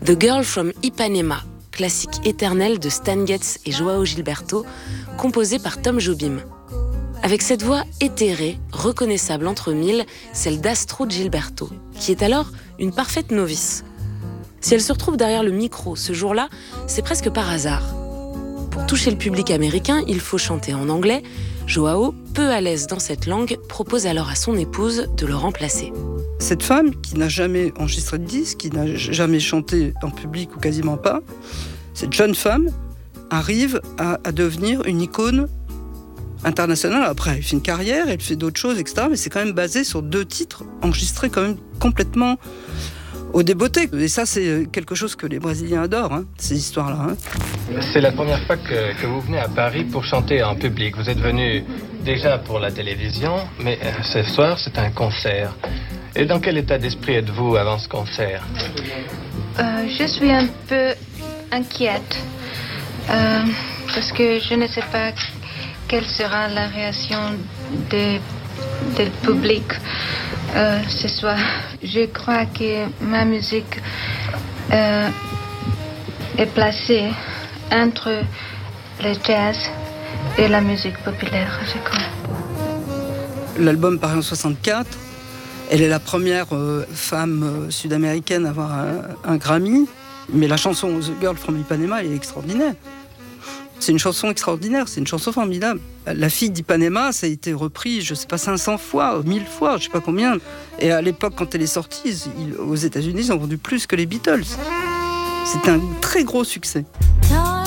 The Girl from Ipanema, classique éternel de Stan Getz et João Gilberto, composé par Tom Jobim. Avec cette voix éthérée, reconnaissable entre mille, celle d'Astrud Gilberto, qui est alors une parfaite novice. Si elle se retrouve derrière le micro ce jour-là, c'est presque par hasard. Pour toucher le public américain, il faut chanter en anglais. João, peu à l'aise dans cette langue, propose alors à son épouse de le remplacer. Cette femme, qui n'a jamais enregistré de disque, qui n'a jamais chanté en public ou quasiment pas, cette jeune femme arrive à devenir une icône internationale. Après, elle fait une carrière, elle fait d'autres choses, etc. Mais c'est quand même basé sur 2 titres enregistrés quand même complètement au débeauté. Et ça, c'est quelque chose que les Brésiliens adorent, ces histoires-là. C'est la première fois que vous venez à Paris pour chanter en public. Vous êtes venu déjà pour la télévision, mais ce soir, c'est un concert. Et dans quel état d'esprit êtes-vous avant ce concert ? Je suis un peu inquiète, parce que je ne sais pas quelle sera la réaction du public ce soir. Je crois que ma musique est placée entre le jazz et la musique populaire, je crois. L'album paraît en 1964. Elle est la première femme sud-américaine à avoir un Grammy. Mais la chanson The Girl from Ipanema, elle est extraordinaire. C'est une chanson extraordinaire, c'est une chanson formidable. La fille d'Ipanema, ça a été repris, je ne sais pas, 500 fois, 1000 fois, je ne sais pas combien. Et à l'époque, quand elle est sortie, aux États-Unis, ils ont vendu plus que les Beatles. C'est un très gros succès.